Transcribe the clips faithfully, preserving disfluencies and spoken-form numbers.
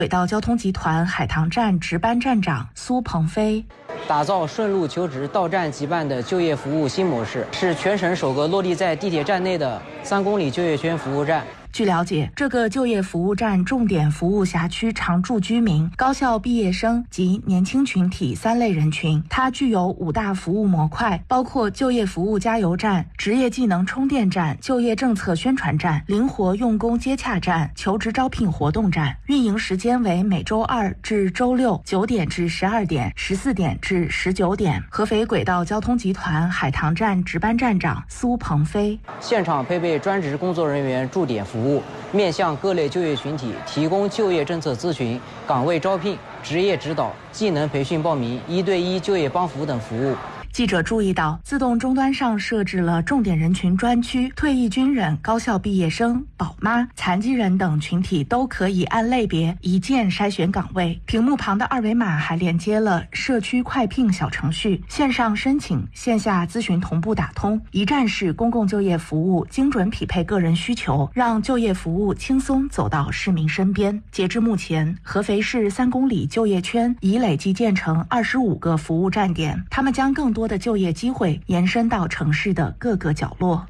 轨道交通集团海棠站值班站长苏鹏飞， 打造顺路求职、到站即办的就业服务新模式，是全省首个落地在地铁站内的三公里就业圈服务站。 据了解，这个就业服务站重点服务辖区常住居民、高校毕业生及年轻群体三类人群。它具有五大服务模块，包括就业服务加油站、职业技能充电站、就业政策宣传站、灵活用工接洽站、求职招聘活动站。运营时间为每周二至周六九点至十二点、十四点至十九点。合肥轨道交通集团海棠站值班站长苏鹏飞， 现场配备专职工作人员驻点服务。服务面向各类就业群体提供就业政策咨询、岗位招聘、职业指导、技能培训报名、一对一就业帮扶等服务。 记者注意到，自动终端上设置了重点人群专区，退役军人、高校毕业生、宝妈、残疾人等群体都可以按类别一键筛选岗位。屏幕旁的二维码还连接了社区快聘小程序，线上申请、线下咨询同步打通，一站式公共就业服务，精准匹配个人需求，让就业服务轻松走到市民身边。截至目前，合肥市三公里就业圈已累计建成二十五个服务站点，他们将更多的就业机会延伸到城市的各个角落。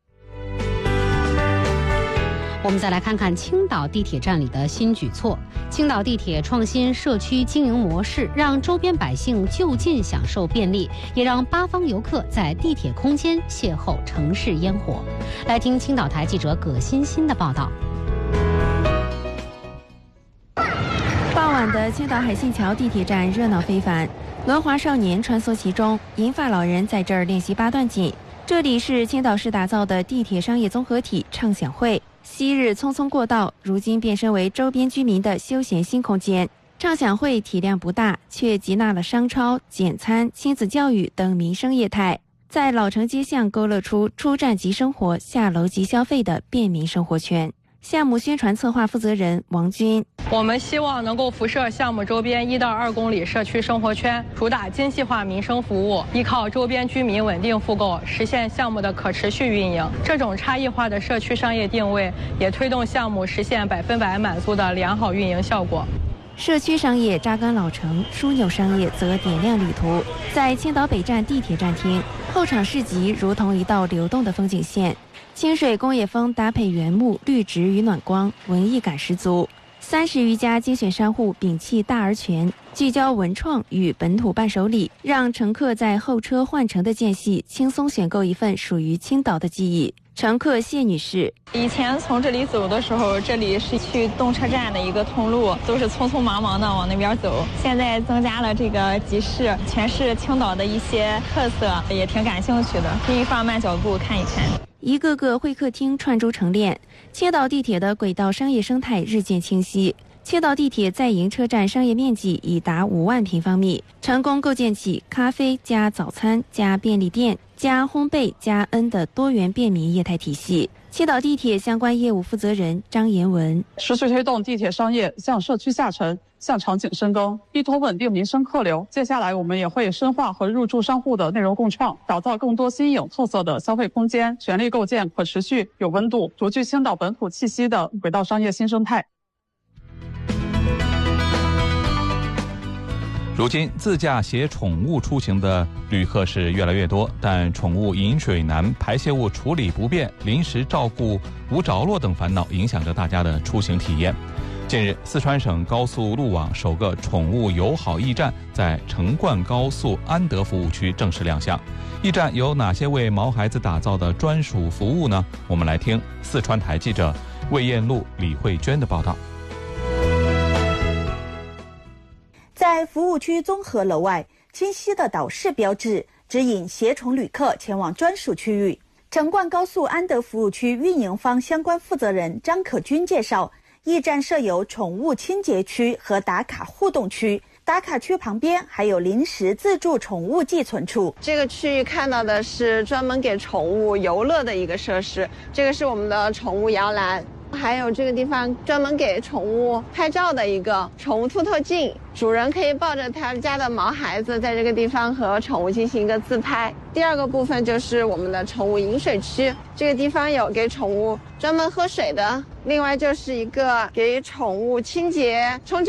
我们再来看看青岛地铁站里的新举措。青岛地铁创新社区经营模式，让周边百姓就近享受便利，也让八方游客在地铁空间邂逅城市烟火。来听青岛台记者葛欣欣的报道。 傍晚的青岛海信桥地铁站热闹非凡，轮滑少年穿梭其中，银发老人在这儿练习八段锦。这里是青岛市打造的地铁商业综合体畅享会，昔日匆匆过道，如今变身为周边居民的休闲新空间。畅享会体量不大，却集纳了商超、简餐、亲子教育等民生业态，在老城街巷勾勒出出站即生活、下楼即消费的便民生活圈。项目宣传策划负责人王军， 我们希望能够辐射项目周边一到二公里社区生活圈，主打精细化民生服务，依靠周边居民稳定复购，实现项目的可持续运营。这种差异化的社区商业定位，也推动项目实现百分百满足的良好运营效果。 社区商业扎根老城，枢纽商业则点亮旅途。在青岛北站地铁站厅，后场市集如同一道流动的风景线，清水工业风搭配原木绿植与暖光，文艺感十足。三十余家精选商户摒弃大而全，聚焦文创与本土伴手礼，让乘客在候车换乘的间隙轻松选购一份属于青岛的记忆。乘客谢女士， 以前从这里走的时候，这里是去动车站的一个通路，都是匆匆忙忙的往那边走。现在增加了这个集市，全是青岛的一些特色，也挺感兴趣的，可以放慢脚步看一看。 一个个会客厅串珠成链，青岛地铁的轨道商业生态日渐清晰。青岛地铁在营车站商业面积已达五万平方米，成功构建起咖啡加早餐加便利店加烘焙加 N 的多元便民业态体系。青岛地铁相关业务负责人张延文， 持续推动地铁商业向社区下沉、向场景深耕，依托稳定民生客流。接下来我们也会深化和入驻商户的内容共创，打造更多新颖特色的消费空间，全力构建可持续、有温度、独具青岛本土气息的轨道商业新生态。 如今自驾携宠物出行的旅客是越来越多，但宠物饮水难、排泄物处理不便、临时照顾无着落等烦恼影响着大家的出行体验。近日，四川省高速路网首个宠物友好驿站在成灌高速安德服务区正式亮相。驿站有哪些为毛孩子打造的专属服务呢？我们来听四川台记者魏艳露、李慧娟的报道。 在服务区综合楼外，清晰的导示标志指引携宠旅客前往专属区域。成灌高速安德服务区运营方相关负责人张可军介绍，驿站设有宠物清洁区和打卡互动区，打卡区旁边还有临时自助宠物寄存处。 这个区域看到的是专门给宠物游乐的一个设施，这个是我们的宠物摇篮。 还有这个地方专门给宠物拍照的一个宠物凸透镜，主人可以抱着他们家的毛孩子在这个地方和宠物进行一个自拍。第二个部分就是我们的宠物饮水区，这个地方有给宠物专门喝水的，另外就是一个给宠物清洁冲